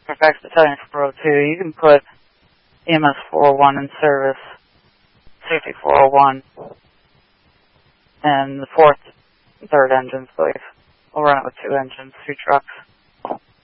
Fairfax Battalion 402, you can put EMS 401 in service, safety 401, and the 4th and 3rd engines, please. We'll run it with 2 engines, 2 trucks.